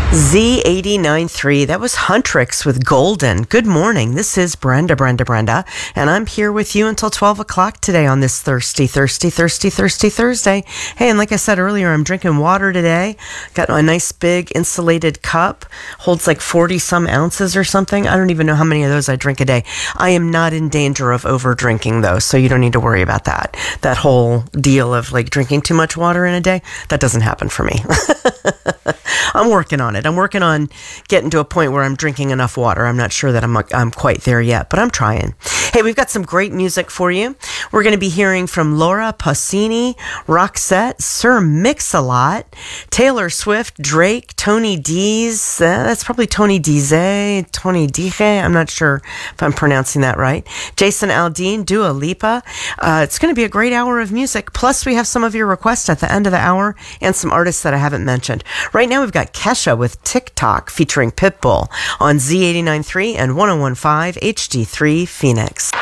Z89.3, that was Huntrix with Golden. Good morning, this is Brenda, and I'm here with you until 12 o'clock today on this thirsty Thursday. Hey, and like I said earlier, I'm drinking water today. Got a nice big insulated cup, holds like 40 some ounces or something. I don't even know how many of those I drink a day. I am not in danger of over drinking though, so you don't need to worry about that. That whole deal of like drinking too much water in a day, that doesn't happen for me. I'm working on it. I'm working on getting to a point where I'm drinking enough water. I'm not sure that I'm quite there yet, but I'm trying. Hey, we've got some great music for you. We're going to be hearing from Laura Pausini, Roxette, Sir Mix-a-Lot, Taylor Swift, Drake, Tony Dees. That's probably Tony Dize, Tony Dije. I'm not sure if I'm pronouncing that right. Jason Aldean, Dua Lipa. It's going to be a great hour of music. Plus, we have some of your requests at the end of the hour and some artists that I haven't mentioned. Right now, we've got Kesha with TikTok featuring Pitbull on Z89.3 and 101.5 HD3 Phoenix.